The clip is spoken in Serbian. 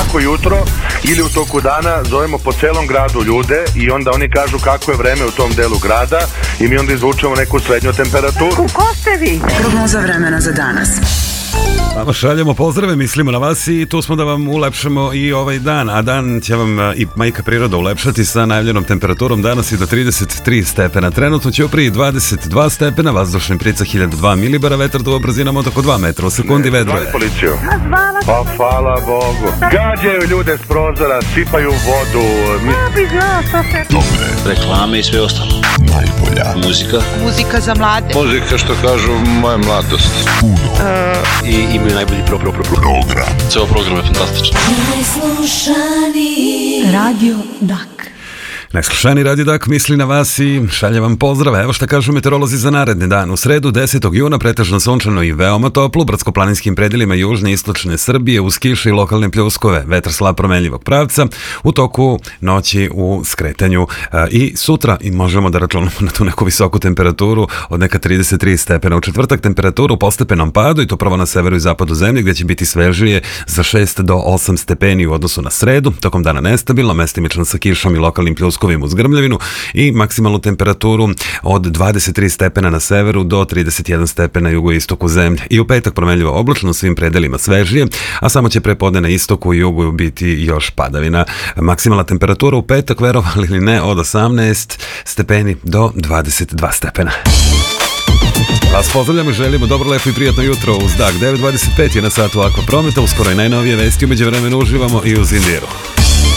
svako jutro ili u toku dana zovemo po celom gradu ljude i onda oni kažu kako je vreme u tom delu grada i mi onda izvučemo neku srednju temperaturu. Ko ste vi? Prognoza vremena za danas. Vama šaljemo pozdrave, mislimo na vas i tu smo da vam ulepšamo i ovaj dan, a dan će vam i majka priroda ulepšati sa najavljenom temperaturom danas i do 33 stepena. Trenutno će uprije 22 stepena, vazdušni pritisak 1002 milibara, vetar do brzinama od oko 2 metra u sekundi, vedro je. Policiju. Pa hvala Bogu. Gađaju ljude s prozora, sipaju vodu. Dobre. Reklame i sve ostalo. Najbolja. Muzika za mlade. Muzika što kažu moja mladost. I imaju najbolji program. Ceo program je fantastičan. Najslušaniji Radio Dak. Najslušaniji Radio Dak misli na vas i šalje vam pozdrave. Evo šta kažu meteorolozi za naredni dan. U sredu 10. juna pretežno sunčano i veoma toplo u brdsko-planinskim predelima južne i istočne Srbije uz kiše i lokalne pljuskove. Vetar slab promenljivog pravca u toku noći u skretanju i sutra i možemo da računamo na tu neku visoku temperaturu od neka 33 stepena. U četvrtak temperaturu u postepenom padu i to prvo na severu i zapadu zemlje gdje će biti svežije za 6 do 8 stepeni u odnosu na sredu. Tokom dana nestabilno, mestimično sa kišom i lokalnim pljuskovima uz grmljavinu i maksimalnu temperaturu od 23 stepena na severu do 31 stepena na jugoistoku zemlje. I u petak promenljivo oblačno u svim predelima svežije, a samo će prepodne na istoku i jugu biti još padavina. Maksimalna temperatura u petak, verovali ili ne, od 18 stepeni do 22 stepena. Vas pozdravljamo i želimo dobro, lepo i prijatno jutro uz Dak. 9.25 je na satu Akva Prometa, uskoro i najnovije vesti, umeđu vremenu uživamo i uz Indiru.